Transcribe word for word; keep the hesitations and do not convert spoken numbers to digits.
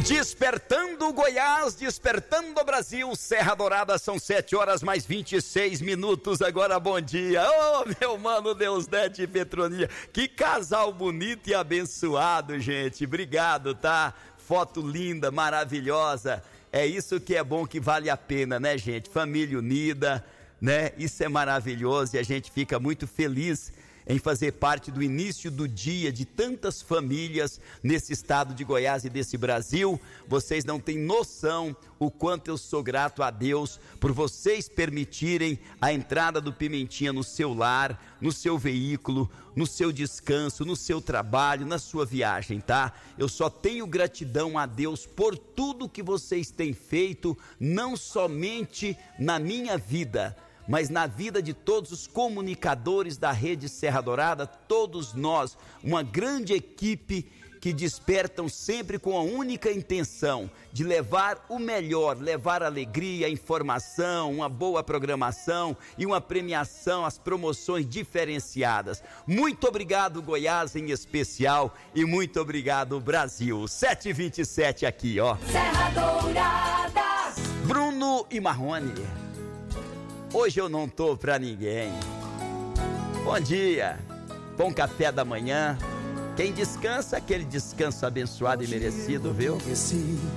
Despertando Goiás, despertando o Brasil, Serra Dourada, são sete horas mais vinte e seis minutos, agora bom dia. Ô, oh, meu mano Deusdete e Petronia, que casal bonito e abençoado, gente, obrigado, tá? Foto linda, maravilhosa, é isso que é bom, que vale a pena, né, gente? Família unida, né? Isso é maravilhoso e a gente fica muito feliz em fazer parte do início do dia de tantas famílias nesse estado de Goiás e desse Brasil. Vocês não têm noção o quanto eu sou grato a Deus por vocês permitirem a entrada do Pimentinha no seu lar, no seu veículo, no seu descanso, no seu trabalho, na sua viagem, tá? Eu só tenho gratidão a Deus por tudo que vocês têm feito, não somente na minha vida, mas na vida de todos os comunicadores da Rede Serra Dourada, todos nós, uma grande equipe que despertam sempre com a única intenção de levar o melhor, levar alegria, informação, uma boa programação e uma premiação, as promoções diferenciadas. Muito obrigado, Goiás em especial, e muito obrigado, Brasil. sete e vinte e sete aqui, ó. Serra Dourada. Bruno e Marrone. Hoje eu não tô pra ninguém. Bom dia, bom café da manhã. Quem descansa, aquele descanso abençoado e merecido, viu?